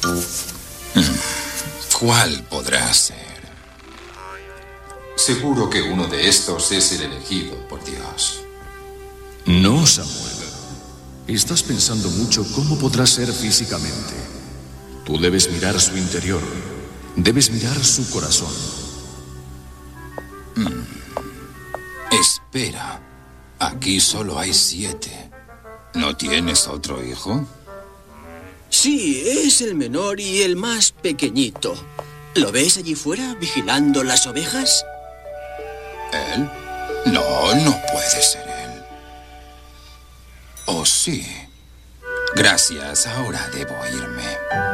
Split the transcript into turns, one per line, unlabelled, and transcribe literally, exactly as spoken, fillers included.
¿Cuál podrá ser?
Seguro que uno de estos es el elegido por Dios.
No, Samuel. Estás pensando mucho cómo podrá ser físicamente. Tú debes mirar su interior. Debes mirar su corazón.
Mm. Espera. Aquí solo hay siete. ¿No tienes otro hijo?
Sí, es el menor y el más pequeñito. ¿Lo ves allí fuera, vigilando las ovejas?
¿Él? No, no puede ser él. ¿Oh, sí? Gracias, ahora debo irme.